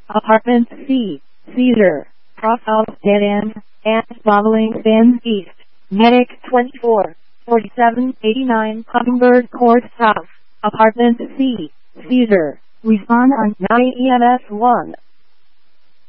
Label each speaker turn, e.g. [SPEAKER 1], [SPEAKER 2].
[SPEAKER 1] Apartment C, Cedar, Cross House Dead End, and Bottling Bend East. Medic 24, 4789 Hummingbird Court South. Apartment C, Cedar. Respond on 9 EMS 1.